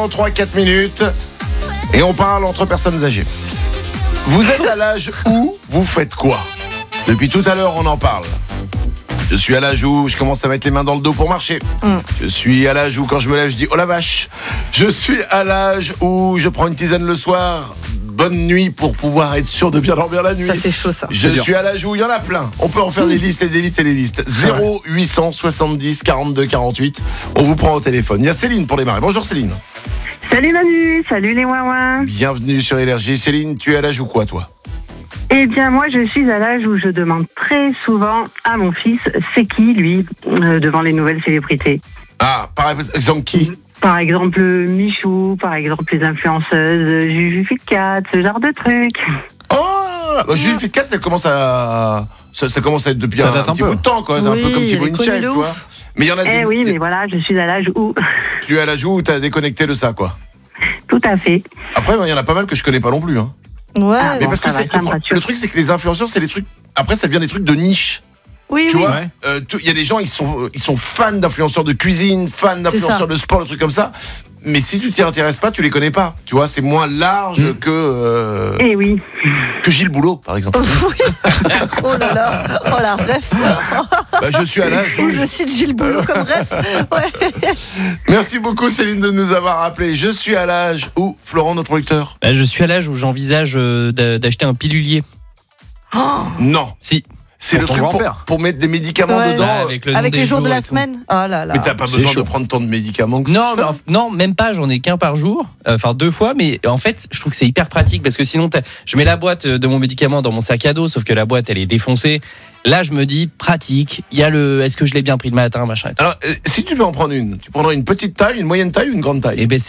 dans 3-4 minutes et on parle entre personnes âgées. Vous êtes à l'âge où vous faites quoi ? Depuis tout à l'heure, on en parle. Je suis à l'âge où je commence à mettre les mains dans le dos pour marcher. Je suis à l'âge où quand je me lève, je dis « Oh la vache !» Je suis à l'âge où je prends une tisane le soir. Bonne nuit pour pouvoir être sûr de bien dormir la nuit. Ça, c'est chaud, ça. Je suis à l'âge où il y en a plein. On peut en faire des listes et des listes et des listes. 0800 70 42 48. On vous prend au téléphone. Il y a Céline pour démarrer. Bonjour Céline. Salut Manu, salut les ouin-ouin. Bienvenue sur Énergie. Céline, tu es à l'âge où quoi toi ? Eh bien moi je suis à l'âge où je demande très souvent à mon fils c'est qui lui devant les nouvelles célébrités. Ah, par exemple qui ? Par exemple Michou, par exemple les influenceuses, Juju Fitcat, ce genre de trucs. Oh, Juju Fitcat, ça commence à être depuis Ça un date un petit peu. bout de temps quoi. C'est un peu comme Thibaut elle est connue InShape, de tu vois. ouf. Mais il y en a Eh oui, mais voilà, je suis à l'âge où... Tu es à l'âge où t'as déconnecté de ça quoi. Tout à fait. Après, il y en a pas mal que je connais pas non plus. Hein. Ouais. Mais bon, parce que ça va, ça me rassure. le truc, c'est que les influenceurs, c'est des trucs. Après, ça devient des trucs de niche. Oui, Tu oui. vois, il y a des gens, ils sont fans d'influenceurs de cuisine, fans d'influenceurs ça. de sport, des trucs comme ça. Mais si tu t'y intéresses pas, tu les connais pas. Tu vois, c'est moins large que Eh oui. Gilles Boulot, par exemple. Oh là là. Oh la ref. Bah, je suis à l'âge où... Où je cite Gilles Boulot comme ref. Ouais. Merci beaucoup Céline de nous avoir appelé. Je suis à l'âge où, Florent, notre producteur. Je suis à l'âge où j'envisage d'acheter un pilulier. Non. Si. C'est le Pour ton truc grand-père. pour mettre des médicaments Ouais. dedans. Avec le nom Avec des les jours de la et tout. semaine. Oh là là. Mais t'as pas C'est besoin chaud. de prendre tant de médicaments que Non, ça. non, même pas, j'en ai qu'un par jour, enfin 2 fois, mais en fait, je trouve que c'est hyper pratique parce que sinon, je mets la boîte de mon médicament dans mon sac à dos, sauf que la boîte, elle est défoncée. Là, je me dis, pratique, il y a est-ce que je l'ai bien pris le matin, machin et tout. Alors, si tu veux en prendre une, tu prendras une petite taille, une moyenne taille ou une grande taille ? Et ben,